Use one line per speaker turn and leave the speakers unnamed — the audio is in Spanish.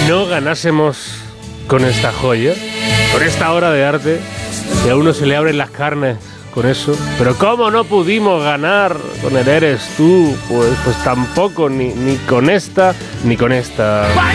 no ganásemos con esta joya, con esta obra de arte, que a uno se le abren las carnes con eso. Pero ¿cómo no pudimos ganar con el Eres Tú? Pues tampoco, ni con esta, ni con esta.